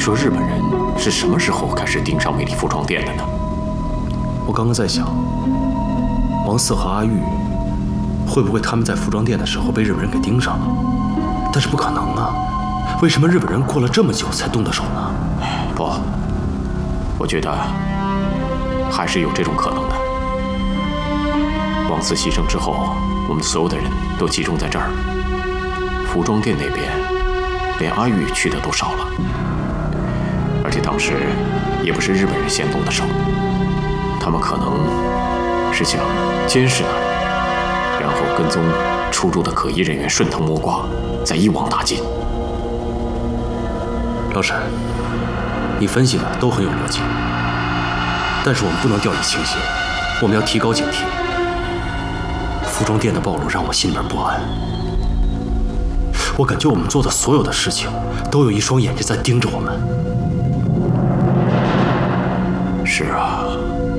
说日本人是什么时候开始盯上美丽服装店的呢？ 我刚刚在想，王四和阿玉会不会他们在服装店的时候被日本人给盯上了？但是不可能啊！为什么日本人过了这么久才动的手呢？ 不，我觉得还是有这种可能的。王四牺牲之后，我们所有的人都集中在这儿，服装店那边连阿玉去的都少了。而且当时也不是日本人先动的手，他们可能是想监视那里，然后跟踪出入的可疑人员，顺藤摸瓜，再一网打尽。 老沈，你分析的都很有逻辑，但是我们不能掉以轻心，我们要提高警惕。服装店的暴露让我心里面不安，我感觉我们做的所有的事情都有一双眼睛在盯着我们。 是啊，